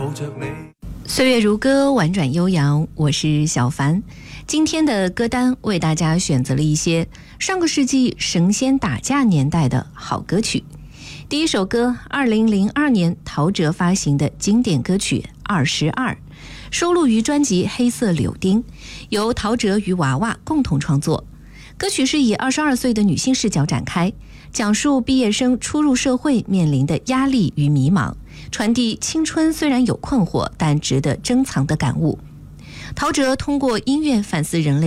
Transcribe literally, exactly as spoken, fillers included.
抱着你。 岁月如歌，婉转悠扬，我是小凡。今天的歌单为大家选择了一些上个世纪神仙打架年代的好歌曲。第一首歌，二零零二年陶喆发行的经典歌曲《二十二》，收录于专辑《黑色柳丁》，由陶喆与娃娃共同创作。歌曲是以二十二岁的女性视角展开，讲述毕业生初入社会面临的压力与迷茫，传递青春虽然有困惑，但值得珍藏的感悟。陶喆通过音乐反思人类